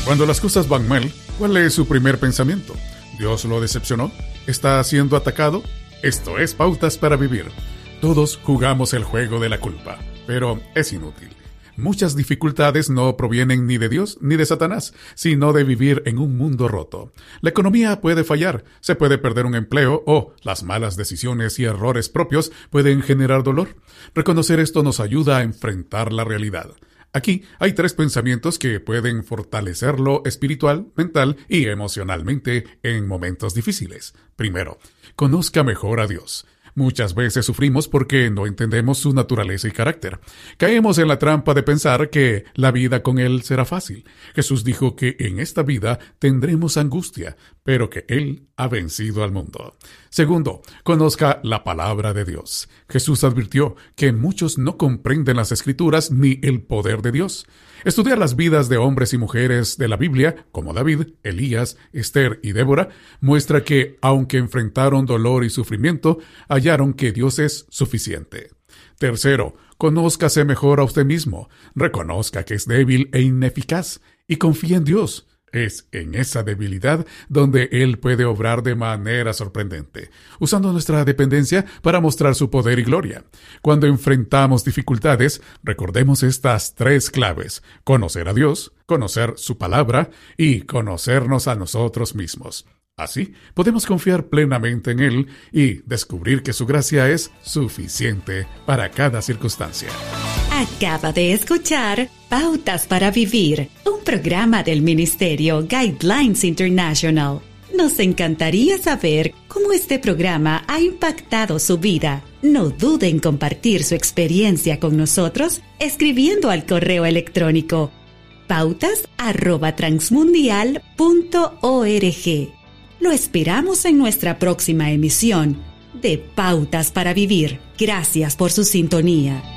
Cuando las cosas van mal, ¿cuál es su primer pensamiento? ¿Dios lo decepcionó? ¿Está siendo atacado? Esto es Pautas para Vivir. Todos jugamos el juego de la culpa, pero es inútil. Muchas dificultades no provienen ni de Dios ni de Satanás, sino de vivir en un mundo roto. La economía puede fallar, se puede perder un empleo o las malas decisiones y errores propios pueden generar dolor. Reconocer esto nos ayuda a enfrentar la realidad. Aquí hay 3 pensamientos que pueden fortalecerlo espiritual, mental y emocionalmente en momentos difíciles. Primero, conozca mejor a Dios. Muchas veces sufrimos porque no entendemos su naturaleza y carácter. Caemos en la trampa de pensar que la vida con Él será fácil. Jesús dijo que en esta vida tendremos angustia, pero que Él ha vencido al mundo. Segundo, conozca la palabra de Dios. Jesús advirtió que muchos no comprenden las Escrituras ni el poder de Dios. Estudiar las vidas de hombres y mujeres de la Biblia, como David, Elías, Esther y Débora, muestra que, aunque enfrentaron dolor y sufrimiento, hallaron que Dios es suficiente. Tercero, conózcase mejor a usted mismo, reconozca que es débil e ineficaz y confíe en Dios. Es en esa debilidad donde Él puede obrar de manera sorprendente, usando nuestra dependencia para mostrar su poder y gloria. Cuando enfrentamos dificultades, recordemos estas 3 claves: conocer a Dios, conocer su palabra y conocernos a nosotros mismos. Así, podemos confiar plenamente en Él y descubrir que su gracia es suficiente para cada circunstancia. Acaba de escuchar Pautas para Vivir, un programa del Ministerio Guidelines International. Nos encantaría saber cómo este programa ha impactado su vida. No dude en compartir su experiencia con nosotros escribiendo al correo electrónico pautas@transmundial.org. Lo esperamos en nuestra próxima emisión de Pautas para Vivir. Gracias por su sintonía.